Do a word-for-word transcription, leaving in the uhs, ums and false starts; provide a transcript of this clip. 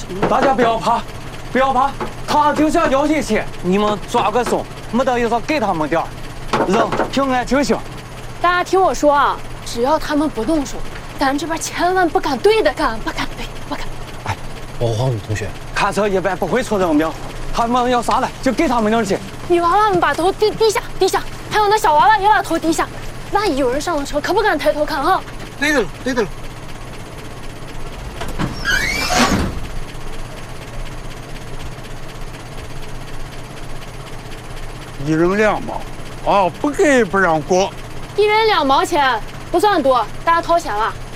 大家不要怕，不要怕，他就想要些钱，你们抓个松，没得意思给他们点儿，人平安就行。 大家听我说啊，只要他们不动手，咱这边千万不敢对的干，不敢对，不敢。 哎，王黄同学， 看车一般不会出人命，他们要杀来就给他们点钱。 女娃娃们把头低低下，低下，还有那小娃娃也把头低下，万一有人上了车，可不敢抬头看啊。 对的了，对的了。 一人两毛，啊，不给不让过。 一人两毛钱不算多，大家掏钱了。